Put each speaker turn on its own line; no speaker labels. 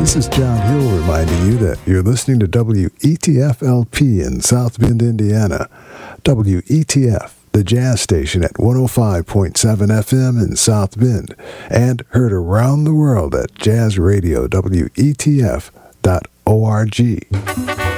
This is John Hill reminding you that you're listening to WETF-LP in South Bend, Indiana. WETF, the jazz station at 105.7 FM in South Bend, and heard around the world at jazzradio.wetf.org.